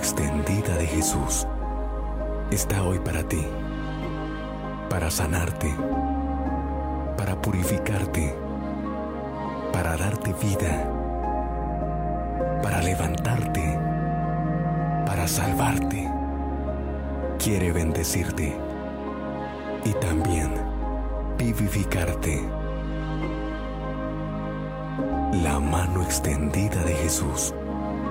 extendida de Jesús está hoy para ti, para sanarte, para purificarte, para darte vida, para levantarte, para salvarte. Quiere bendecirte y también vivificarte. La mano extendida de Jesús